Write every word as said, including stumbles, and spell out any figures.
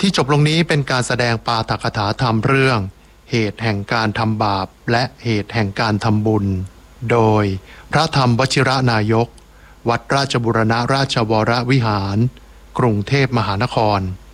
ที่จบลงนี้เป็นการแสดงปาฐกถาธรรมเรื่องเหตุแห่งการทำบาปและเหตุแห่งการทำบุญโดยพระธรรมวชิรนายกวัดราชบูรณราชวรวิหารกรุงเทพมหานคร